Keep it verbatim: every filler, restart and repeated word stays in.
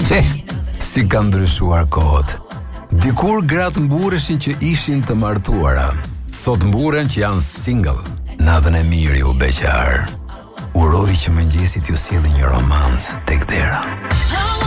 Si kanë ndryshuar kohët. Dikur gratë mbureshin që ishin të martuara. Sot mburen që janë single. Natën e mirë ju beqar. Uroj që mëngjesit ju sjellë një romancë tek dera.